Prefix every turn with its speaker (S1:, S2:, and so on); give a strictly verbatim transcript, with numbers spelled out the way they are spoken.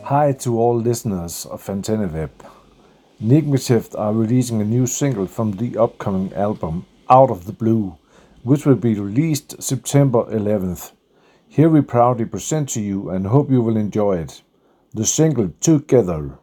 S1: Hi to all listeners of AntennaWeb. Nigmashift are releasing a new single from the upcoming album Out of the Blue, which will be released September eleventh. Here we proudly present to you and hope you will enjoy it. The single Together.